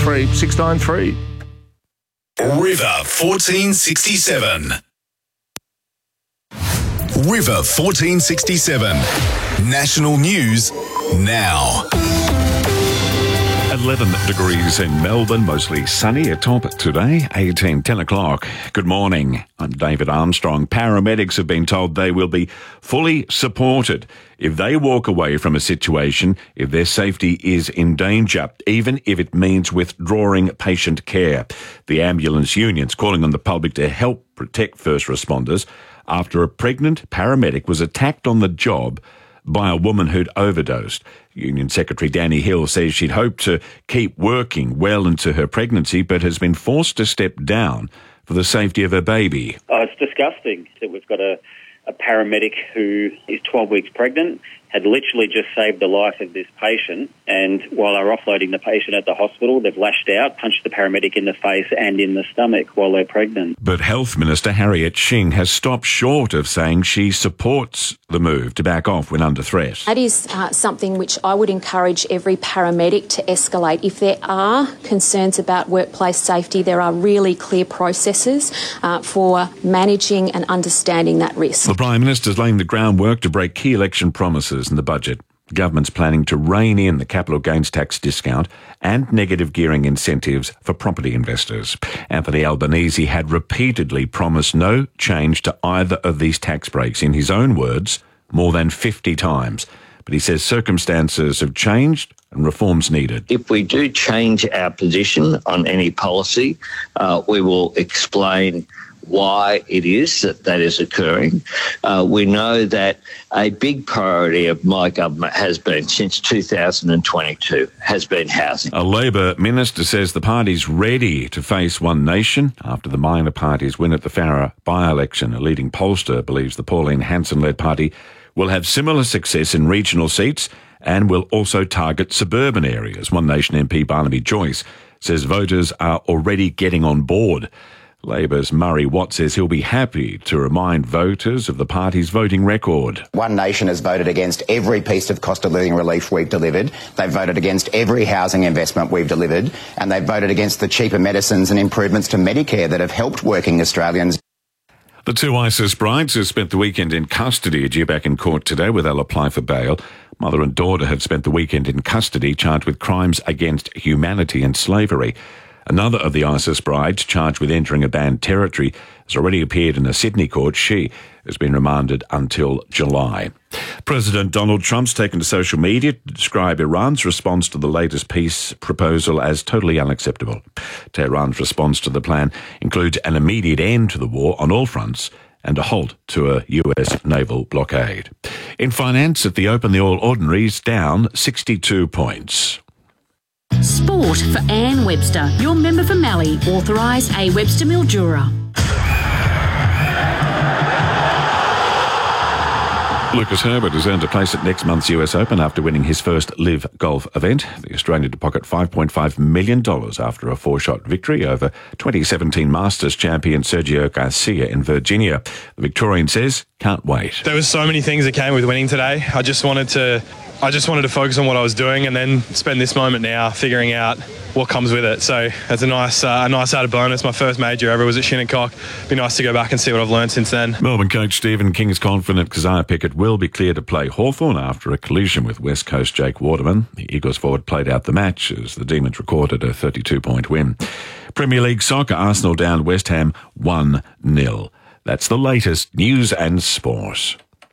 693 693. River 1467. River 1467. National news now. 11 degrees in Melbourne, mostly sunny. Atop today, 10 o'clock. Good morning. I'm David Armstrong. Paramedics have been told they will be fully supported if they walk away from a situation if their safety is in danger, even if it means withdrawing patient care. The ambulance union's calling on the public to help protect first responders after a pregnant paramedic was attacked on the job by a woman who'd overdosed. Union Secretary Danny Hill says she'd hoped to keep working well into her pregnancy, but has been forced to step down for the safety of her baby. Oh, it's disgusting that we've got a paramedic who is 12 weeks pregnant, had literally just saved the life of this patient, and while they're offloading the patient at the hospital, they've lashed out, punched the paramedic in the face and in the stomach while they're pregnant. But Health Minister Harriet Shing has stopped short of saying she supports the move to back off when under threat. That is something which I would encourage every paramedic to escalate. If there are concerns about workplace safety, there are really clear processes for managing and understanding that risk. The Prime Minister's laying the groundwork to break key election promises in the budget. The government's planning to rein in the capital gains tax discount and negative gearing incentives for property investors. Anthony Albanese had repeatedly promised no change to either of these tax breaks, in his own words, more than 50 times. But he says circumstances have changed and reforms needed. If we do change our position on any policy, we will explain why it is that is occurring. We know that a big priority of my government has been, since 2022, has been housing. A Labor minister says the party's ready to face One Nation after the minor party's win at the Farrer by-election. A leading pollster believes the Pauline Hanson-led party will have similar success in regional seats and will also target suburban areas. One Nation MP Barnaby Joyce says voters are already getting on board. Labor's Murray Watt says he'll be happy to remind voters of the party's voting record. One Nation has voted against every piece of cost of living relief we've delivered. They've voted against every housing investment we've delivered, and they've voted against the cheaper medicines and improvements to Medicare that have helped working Australians. The two ISIS brides who spent the weekend in custody are due back in court today, where they'll apply for bail. Mother and daughter have spent the weekend in custody, charged with crimes against humanity and slavery. Another of the ISIS brides, charged with entering a banned territory, has already appeared in a Sydney court. She has been remanded until July. President Donald Trump's taken to social media to describe Iran's response to the latest peace proposal as totally unacceptable. Tehran's response to the plan includes an immediate end to the war on all fronts and a halt to a US naval blockade. In finance, at the Open, the All Ordinaries down 62 points. Sport for Anne Webster, your member for Mallee, authorised A. Webster Mildura. Lucas Herbert has earned a place at next month's US Open after winning his first live golf event. The Australian to pocket $5.5 million after a four-shot victory over 2017 Masters champion Sergio Garcia in Virginia. The Victorian says, can't wait. There was so many things that came with winning today. I just wanted to focus on what I was doing and then spend this moment now figuring out what comes with it. So it's a nice added bonus. My first major ever was at Shinnecock. Be nice to go back and see what I've learned since then. Melbourne coach Stephen King is confident Keziah Pickett will be cleared to play Hawthorn after a collision with West Coast Jake Waterman. The Eagles forward played out the match as the Demons recorded a 32-point win. Premier League soccer, Arsenal down West Ham 1-0. That's the latest news and sport.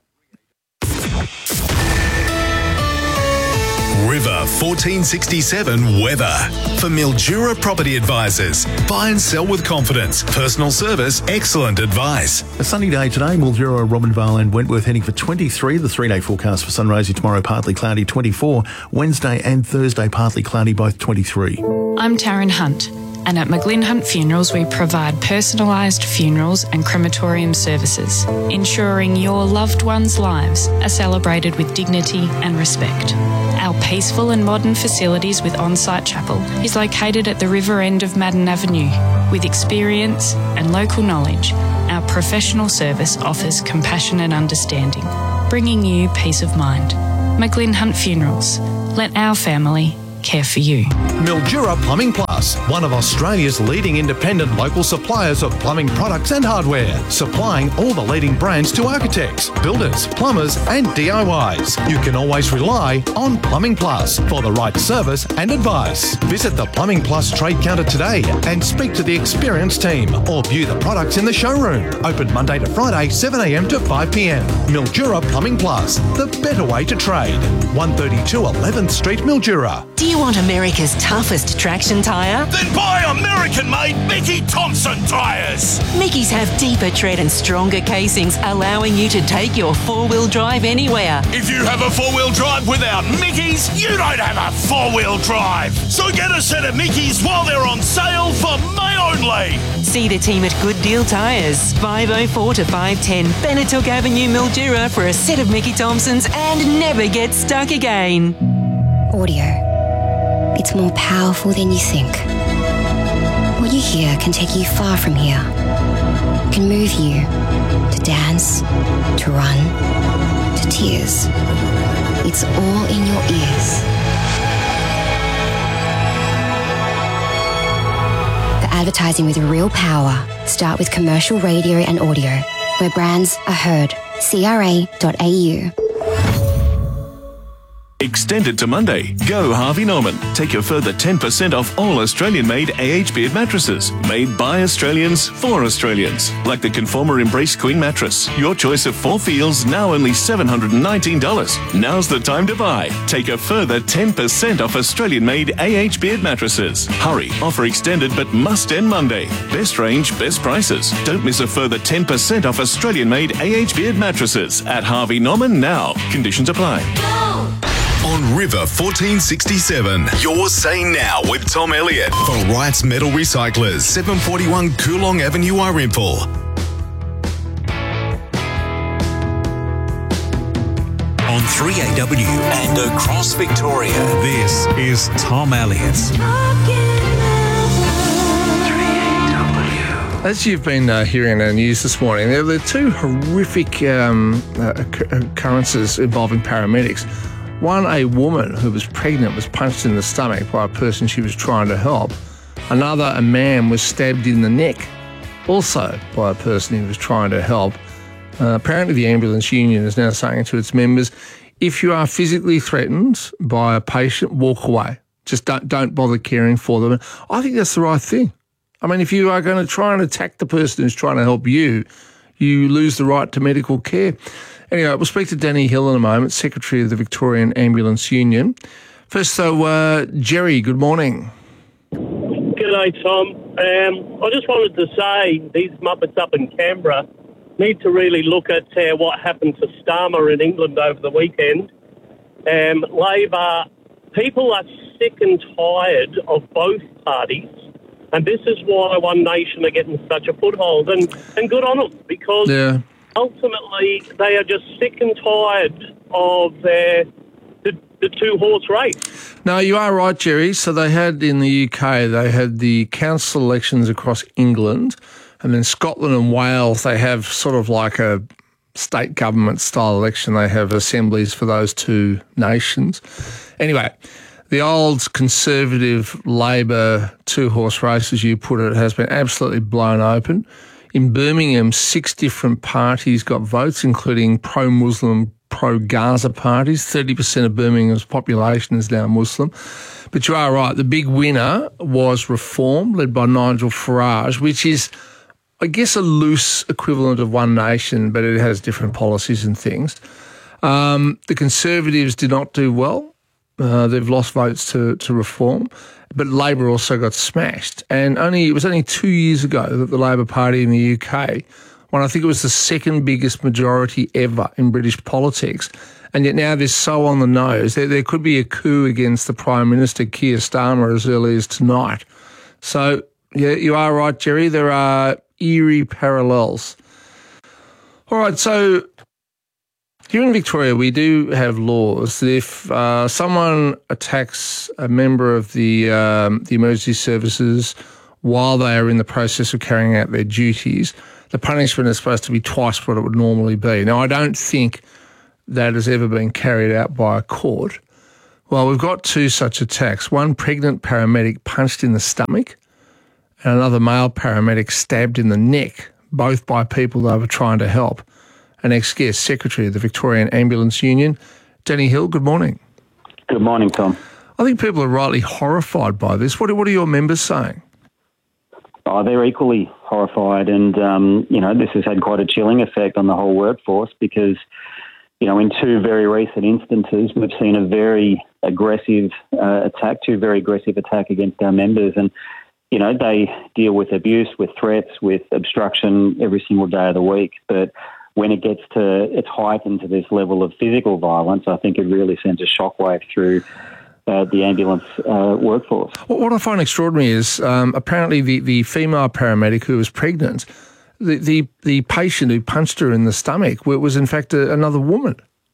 River 1467 weather. For Mildura Property Advisors. Buy and sell with confidence. Personal service, excellent advice. A sunny day today. Mildura, Robinvale and Wentworth heading for 23. The 3-day forecast for Sunraysia tomorrow, partly cloudy, 24. Wednesday and Thursday, partly cloudy, both 23. I'm Taryn Hunt. And at McGlynn Hunt Funerals, we provide personalised funerals and crematorium services, ensuring your loved ones' lives are celebrated with dignity and respect. Our peaceful and modern facilities with on-site chapel is located at the river end of Madden Avenue. With experience and local knowledge, our professional service offers compassion and understanding, bringing you peace of mind. McGlynn Hunt Funerals. Let our family care for you. Mildura Plumbing Plus. Plus, one of Australia's leading independent local suppliers of plumbing products and hardware, supplying all the leading brands to architects, builders, plumbers and DIYs. You can always rely on Plumbing Plus for the right service and advice. Visit the Plumbing Plus trade counter today and speak to the experienced team or view the products in the showroom. Open Monday to Friday, 7 a.m. to 5 p.m. Mildura Plumbing Plus, the better way to trade. 132 11th Street, Mildura. Do you want America's toughest traction tyre? Then buy American-made Mickey Thompson tyres. Mickey's have deeper tread and stronger casings, allowing you to take your four-wheel drive anywhere. If you have a four-wheel drive without Mickey's, you don't have a four-wheel drive. So get a set of Mickey's while they're on sale for May only. See the team at Good Deal Tyres, 504 to 510 Benetook Avenue, Mildura, for a set of Mickey Thompsons and never get stuck again. Audio. It's more powerful than you think. What you hear can take you far from here. It can move you to dance, to run, to tears. It's all in your ears. For advertising with real power, start with commercial radio and audio, where brands are heard. CRA.au. Extended to Monday. Go Harvey Norman. Take a further 10% off all Australian-made AH Beard mattresses. Made by Australians for Australians. Like the Conformer Embrace Queen mattress. Your choice of 4 feels, now only $719. Now's the time to buy. Take a further 10% off Australian-made AH Beard mattresses. Hurry. Offer extended but must end Monday. Best range, best prices. Don't miss a further 10% off Australian-made AH Beard mattresses at Harvey Norman now. Conditions apply. On River 1467, you're saying now with Tom Elliott for Wrights Metal Recyclers, 741 Coolong Avenue, Irimple. On 3AW and across Victoria, this is Tom Elliott. As you've been hearing in the news this morning, there are two horrific occurrences involving paramedics. One, a woman who was pregnant was punched in the stomach by a person she was trying to help. Another, a man was stabbed in the neck, also by a person he was trying to help. Apparently the ambulance union is now saying to its members, if you are physically threatened by a patient, walk away. Just don't bother caring for them. I think that's the right thing. I mean, if you are going to try and attack the person who's trying to help you, you lose the right to medical care. Anyway, we'll speak to Danny Hill in a moment, Secretary of the Victorian Ambulance Union. First, though, Jerry, good morning. G'day, Tom. I just wanted to say these Muppets up in Canberra need to really look at what happened to Starmer in England over the weekend. Labor, people are sick and tired of both parties, and this is why One Nation are getting such a foothold. And good on them, because ultimately they are just sick and tired of the two-horse race. No, you are right, Jerry. So they had in the UK, they had the council elections across England, and then Scotland and Wales, they have sort of like a state government style election. They have assemblies for those two nations. Anyway, the old Conservative Labor two-horse race, as you put it, has been absolutely blown open. In Birmingham, 6 different parties got votes, including pro-Muslim, pro-Gaza parties. 30% of Birmingham's population is now Muslim. But you are right, the big winner was Reform, led by Nigel Farage, which is, I guess, a loose equivalent of One Nation, but it has different policies and things. The Conservatives did not do well. They've lost votes to Reform. But Labor also got smashed. And it was only 2 years ago that the Labor Party in the UK won, I think it was the second biggest majority ever in British politics. And yet now they're so on the nose. There could be a coup against the Prime Minister, Keir Starmer, as early as tonight. So, yeah, you are right, Jerry. There are eerie parallels. All right, so here in Victoria, we do have laws that if someone attacks a member of the emergency services while they are in the process of carrying out their duties, the punishment is supposed to be twice what it would normally be. Now, I don't think that has ever been carried out by a court, Well, we've got two such attacks. One pregnant paramedic punched in the stomach and another male paramedic stabbed in the neck, both by people that were trying to help. An ex-guest secretary of the Victorian Ambulance Union, Danny Hill, good morning. Good morning, Tom. I think people are rightly horrified by this. What are your members saying? Oh, they're equally horrified, and this has had quite a chilling effect on the whole workforce because, in two very recent instances, we've seen a very aggressive attack against our members, and they deal with abuse, with threats, with obstruction every single day of the week. But when it gets to its heightened to this level of physical violence, I think it really sends a shockwave through the ambulance workforce. What I find extraordinary is apparently the female paramedic who was pregnant, the patient who punched her in the stomach was in fact another woman.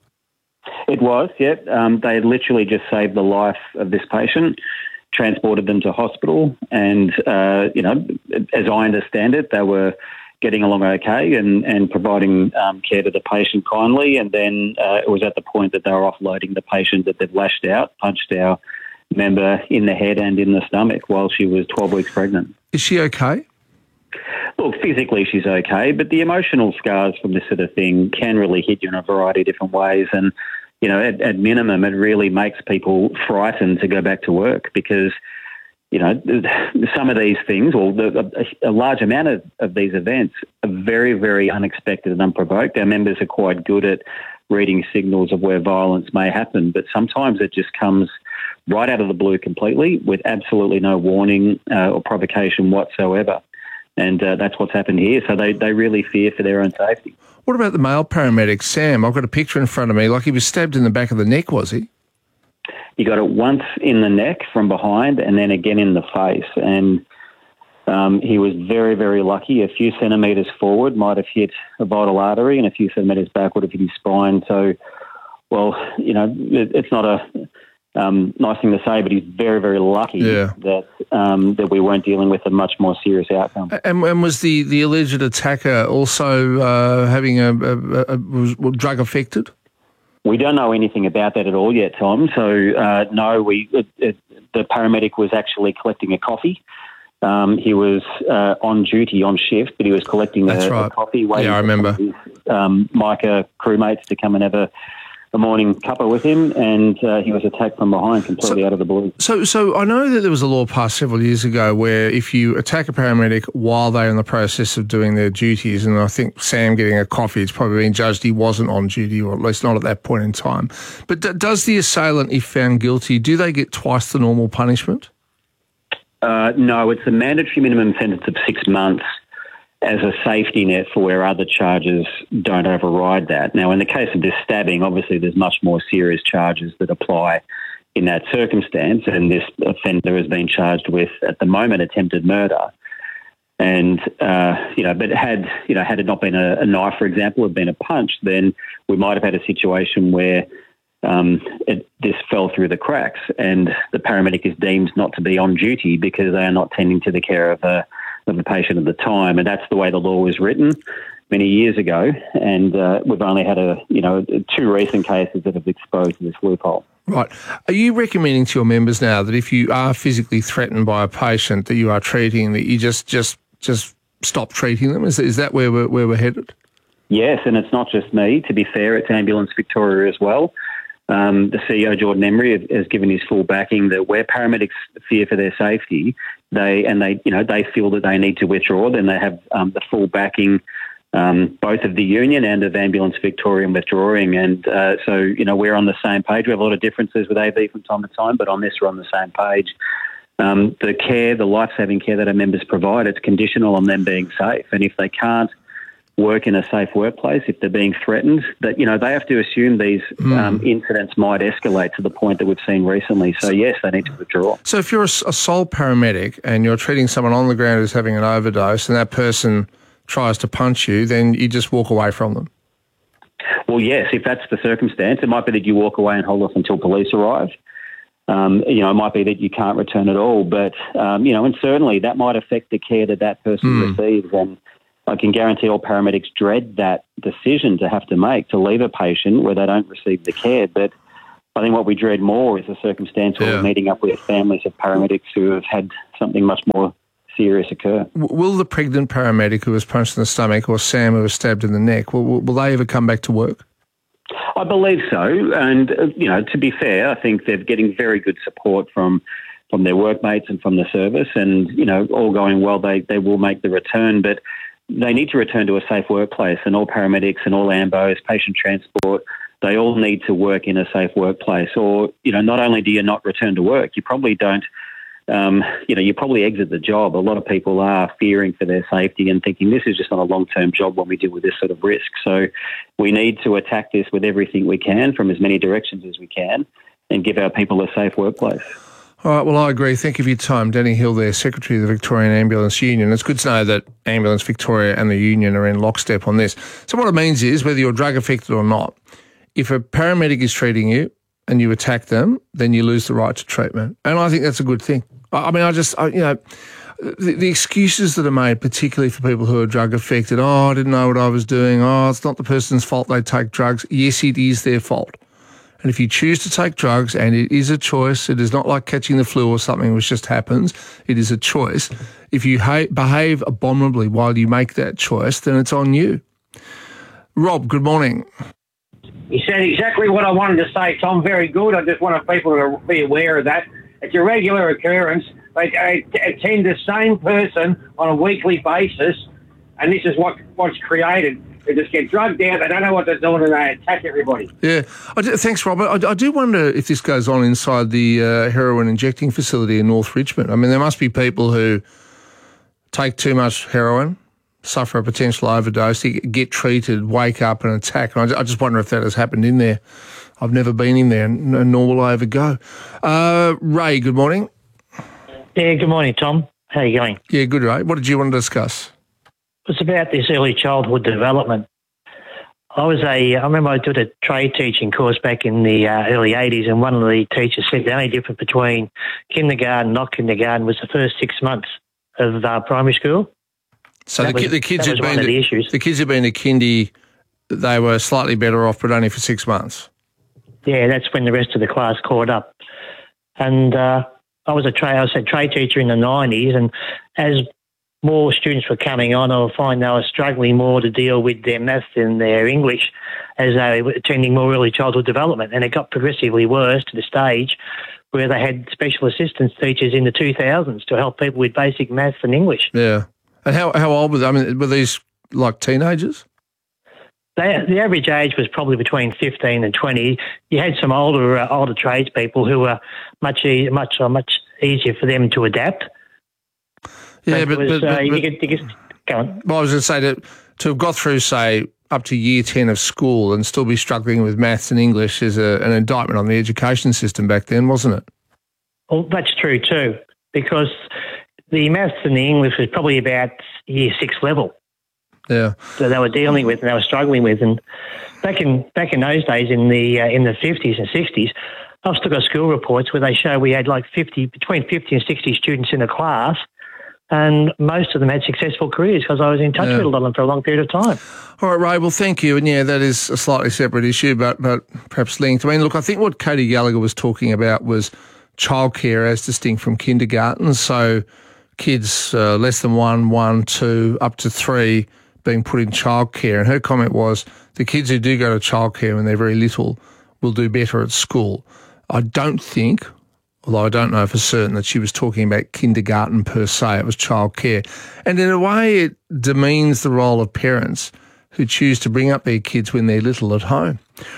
It was, yeah. They had literally just saved the life of this patient, transported them to hospital, and, as I understand it, they were getting along okay and providing care to the patient kindly, and then it was at the point that they were offloading the patient that they'd lashed out, punched our member in the head and in the stomach while she was 12 weeks pregnant. Is she okay? Look, physically she's okay, but the emotional scars from this sort of thing can really hit you in a variety of different ways, and at minimum, it really makes people frightened to go back to work because, some of these things, or a large amount of these events are very, very unexpected and unprovoked. Our members are quite good at reading signals of where violence may happen, but sometimes it just comes right out of the blue completely with absolutely no warning or provocation whatsoever. And that's what's happened here. So they really fear for their own safety. What about the male paramedic, Sam? I've got a picture in front of me. Like he was stabbed in the back of the neck, was he? He got it once in the neck from behind and then again in the face. And he was very, very lucky. A few centimetres forward might have hit a vital artery and a few centimetres back would have hit his spine. So, it's not a nice thing to say, but he's very, very lucky that we weren't dealing with a much more serious outcome. And was the alleged attacker also having was drug affected? We don't know anything about that at all yet, Tom. So no, the paramedic was actually collecting a coffee. He was on duty, on shift, but he was collecting a coffee, waiting I remember. for his Micah crewmates to come and have a morning cuppa with him, and he was attacked from behind completely out of the blue. So I know that there was a law passed several years ago where if you attack a paramedic while they're in the process of doing their duties, and I think Sam getting a coffee, it's probably been judged he wasn't on duty, or at least not at that point in time. But does the assailant, if found guilty, do they get twice the normal punishment? No, it's a mandatory minimum sentence of 6 months as a safety net for where other charges don't override that. Now, in the case of this stabbing, obviously there's much more serious charges that apply in that circumstance, and this offender has been charged with, at the moment, attempted murder. And, but had it not been a knife, for example, had been a punch, then we might have had a situation where this fell through the cracks and the paramedic is deemed not to be on duty because they are not tending to the care of the patient at the time, and that's the way the law was written many years ago. And we've only had two recent cases that have exposed this loophole. Right. Are you recommending to your members now that if you are physically threatened by a patient that you are treating, that you just stop treating them? Is that where we're headed? Yes, and it's not just me. To be fair, it's Ambulance Victoria as well. The CEO, Jordan Emery, has given his full backing that where paramedics fear for their safety, they feel that they need to withdraw, then they have the full backing both of the union and of Ambulance Victoria in withdrawing. And so we're on the same page. We have a lot of differences with AV from time to time, but on this we're on the same page. The care, the life-saving care that our members provide, it's conditional on them being safe. And if they can't work in a safe workplace, if they're being threatened, that they have to assume these incidents might escalate to the point that we've seen recently. So yes, they need to withdraw. So if you're a sole paramedic and you're treating someone on the ground who's having an overdose and that person tries to punch you, then you just walk away from them? Well, yes, if that's the circumstance, it might be that you walk away and hold off until police arrive. It might be that you can't return at all, but and certainly that might affect the care that person receives. And I can guarantee all paramedics dread that decision to have to make to leave a patient where they don't receive the care. But I think what we dread more is the circumstance where we're meeting up with families of paramedics who have had something much more serious occur. Will the pregnant paramedic who was punched in the stomach or Sam who was stabbed in the neck, will they ever come back to work? I believe so. And, to be fair, I think they're getting very good support from their workmates and from the service. And, all going well, they will make the return. But they need to return to a safe workplace, and all paramedics and all AMBOs, patient transport, they all need to work in a safe workplace. Or, not only do you not return to work, you probably don't, you probably exit the job. A lot of people are fearing for their safety and thinking this is just not a long-term job when we deal with this sort of risk. So we need to attack this with everything we can from as many directions as we can and give our people a safe workplace. All right, well, I agree. Thank you for your time. Danny Hill there, Secretary of the Victorian Ambulance Union. It's good to know that Ambulance Victoria and the union are in lockstep on this. So what it means is, whether you're drug affected or not, if a paramedic is treating you and you attack them, then you lose the right to treatment. And I think that's a good thing. The excuses that are made, particularly for people who are drug affected, I didn't know what I was doing, it's not the person's fault they take drugs. Yes, it is their fault. And if you choose to take drugs, and it is a choice, it is not like catching the flu or something which just happens, it is a choice. If you behave abominably while you make that choice, then it's on you. Rob, good morning. You said exactly what I wanted to say, Tom. Very good. I just wanted people to be aware of that. It's a regular occurrence. They attend the same person on a weekly basis, and this is what's created. They just get drugged out, they don't know what they're doing, and they attack everybody. Yeah. Thanks, Robert. I do wonder if this goes on inside the heroin injecting facility in North Richmond. I mean, there must be people who take too much heroin, suffer a potential overdose, get treated, wake up and attack. And I just wonder if that has happened in there. I've never been in there, nor will I ever go. Ray, good morning. Yeah, good morning, Tom. How are you going? Yeah, good, Ray. What did you want to discuss? It's about this early childhood development. I remember I did a trade teaching course back in the early 80s, and one of the teachers said the only difference between kindergarten and not kindergarten was the first 6 months of the primary school. So the kids who'd been to kindy, they were slightly better off, but only for 6 months. Yeah, that's when the rest of the class caught up. And I was a trade teacher in the 90s, and as more students were coming on, I would find they were struggling more to deal with their maths and their English as they were attending more early childhood development. And it got progressively worse to the stage where they had special assistance teachers in the 2000s to help people with basic maths and English. Yeah. And how old were they? I mean, were these like teenagers? The average age was probably between 15 and 20. You had some older tradespeople who were much easier for them to adapt. Yeah, but go on. Well, I was going to say that to have got through, say, up to year 10 of school and still be struggling with maths and English is an indictment on the education system back then, wasn't it? Well, that's true too, because the maths and the English was probably about year 6 level. Yeah. So they were dealing with and they were struggling with. And back in those days, in the 50s and 60s, I've still got school reports where they show we had like between 50 and 60 students in a class, and most of them had successful careers because I was in touch with a lot of them for a long period of time. All right, Ray, well, thank you. And, yeah, that is a slightly separate issue, but perhaps linked. I mean, look, I think what Katie Gallagher was talking about was childcare as distinct from kindergarten. So kids less than 1, 2, up to 3 being put in childcare. And her comment was the kids who do go to childcare when they're very little will do better at school. I don't think, although I don't know for certain, that she was talking about kindergarten per se. It was childcare. And in a way, it demeans the role of parents who choose to bring up their kids when they're little at home.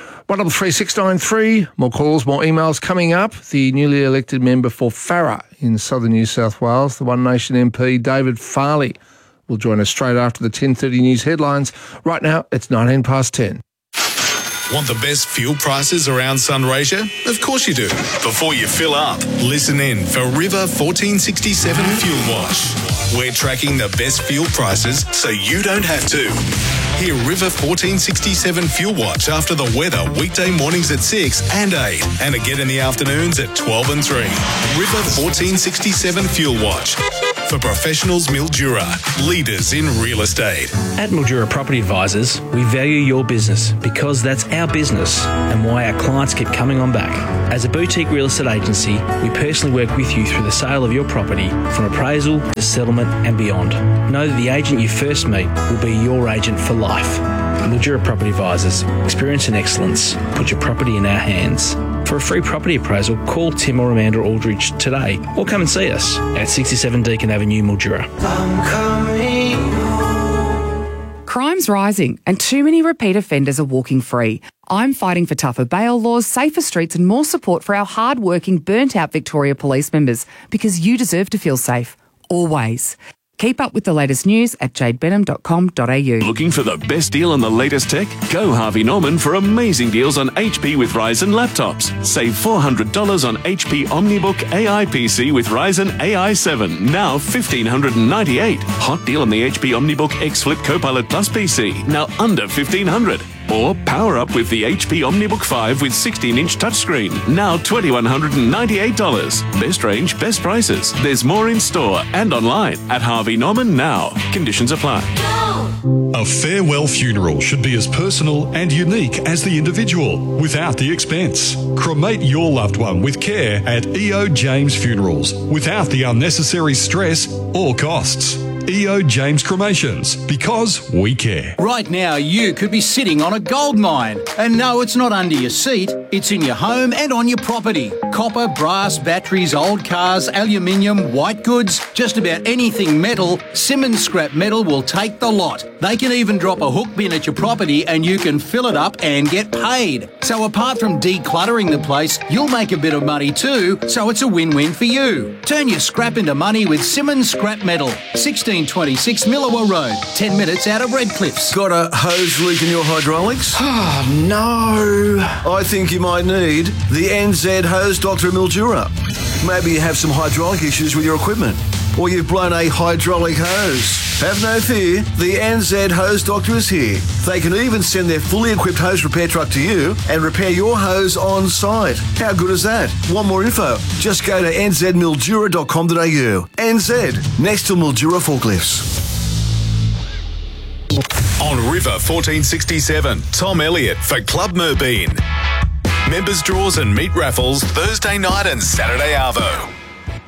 133693, more calls, more emails coming up. The newly elected member for Farrer in southern New South Wales, the One Nation MP, David Farley, will join us straight after the 10:30 news headlines. Right now, it's 10:19. Want the best fuel prices around Sunraysia? Of course you do. Before you fill up, listen in for River 1467 Fuel Watch. We're tracking the best fuel prices so you don't have to. Hear River 1467 Fuel Watch after the weather weekday mornings at 6 and 8 and again in the afternoons at 12 and 3. River 1467 Fuel Watch. For Professionals Mildura, leaders in real estate. At Mildura Property Advisors, we value your business because that's our business and why our clients keep coming on back. As a boutique real estate agency, we personally work with you through the sale of your property from appraisal to settlement and beyond. Know that the agent you first meet will be your agent for life. Mildura Property Advisors, experience and excellence. Put your property in our hands. For a free property appraisal, call Tim or Amanda Aldridge today or come and see us at 67 Deakin Avenue, Mildura. Crime's rising and too many repeat offenders are walking free. I'm fighting for tougher bail laws, safer streets and more support for our hard-working, burnt-out Victoria police members because you deserve to feel safe. Always. Keep up with the latest news at jadebenham.com.au. Looking for the best deal on the latest tech? Go Harvey Norman for amazing deals on HP with Ryzen laptops. Save $400 on HP OmniBook AI PC with Ryzen AI 7, now $1,598. Hot deal on the HP OmniBook X Flip Copilot Plus PC, now under $1,500. Or power up with the HP OmniBook 5 with 16-inch touchscreen, now $2,198. Best range, best prices. There's more in store and online at Harvey Norman now. Conditions apply. A farewell funeral should be as personal and unique as the individual, without the expense. Cremate your loved one with care at EO James Funerals, without the unnecessary stress or costs. EO James Cremations, because we care. Right now, you could be sitting on a gold mine. And no, it's not under your seat, it's in your home and on your property. Copper, brass, batteries, old cars, aluminium, white goods, just about anything metal, Simmons Scrap Metal will take the lot. They can even drop a hook bin at your property and you can fill it up and get paid. So apart from decluttering the place, you'll make a bit of money too, so it's a win-win for you. Turn your scrap into money with Simmons Scrap Metal. 1626 Millawa Road, 10 minutes out of Redcliffs. Got a hose leak in your hydraulics? Oh, no. I think you might need the NZ Hose Doctor Mildura. Maybe you have some hydraulic issues with your equipment, or you've blown a hydraulic hose. Have no fear, the NZ Hose Doctor is here. They can even send their fully equipped hose repair truck to you and repair your hose on site. How good is that? Want more info? Just go to nzmildura.com.au. NZ, next to Mildura Forklifts. On River 1467, Tom Elliott for Club Merbein. Members draws and meat raffles Thursday night and Saturday arvo.